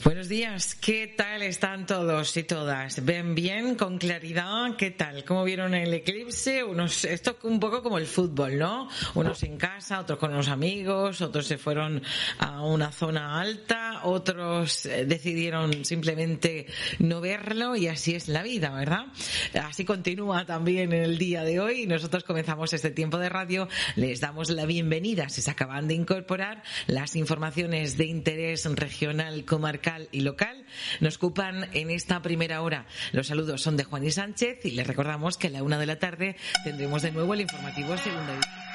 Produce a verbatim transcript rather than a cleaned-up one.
Buenos días, ¿qué tal están todos y todas? ¿Ven bien, con claridad? ¿Qué tal? ¿Cómo vieron el eclipse? Unos, esto un poco como el fútbol, ¿no? Unos en casa, otros con unos amigos, otros se fueron a una zona alta, otros decidieron simplemente no verlo y así es la vida, ¿verdad? Así continúa también en el día de hoy y nosotros comenzamos este tiempo de radio. Les damos la bienvenida si se acaban de incorporar. Las informaciones de interés regional, comarcal y local nos ocupan en esta primera hora. Los saludos son de Juani Sánchez y les recordamos que a la una de la tarde tendremos de nuevo el informativo Segunda Edición.